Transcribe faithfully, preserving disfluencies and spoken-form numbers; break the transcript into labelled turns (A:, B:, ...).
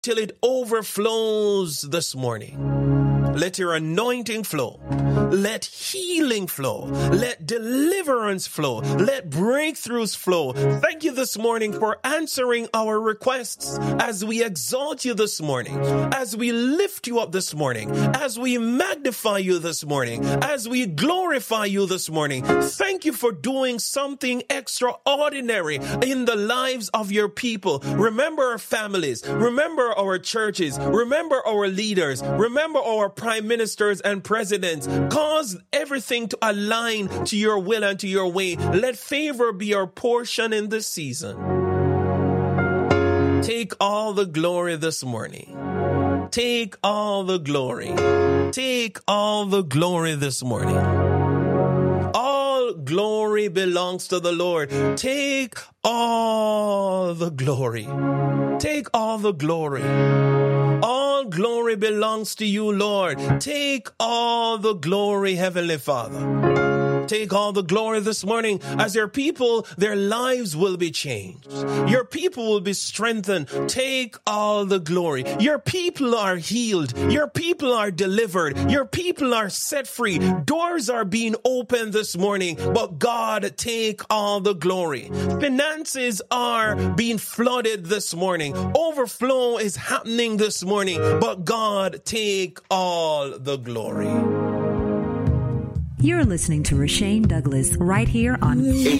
A: till it overflows this morning. Let your anointing flow. Let healing flow. Let deliverance flow. Let breakthroughs flow. Thank you this morning for answering our requests as we exalt you this morning, as we lift you up this morning, as we magnify you this morning, as we glorify you this morning. Thank you for doing something extraordinary in the lives of your people. Remember our families. Remember our churches. Remember our leaders. Remember our prime ministers and presidents. Cause everything to align to your will and to your way. Let favor be our portion in this season. Take all the glory this morning. Take all the glory. Take all the glory this morning. All glory belongs to the Lord. Take all the glory. Take all the glory. All glory belongs to you, Lord. Take all the glory, Heavenly Father. Take all the glory this morning. As your people, their lives will be changed. Your people will be strengthened. Take all the glory. Your people are healed. Your people are delivered. Your people are set free. Doors are being opened this morning. But God, take all the glory. Finances are being flooded this morning. Overflow is happening this morning. But God, take all the glory.
B: You're listening to Rashane Douglas right here on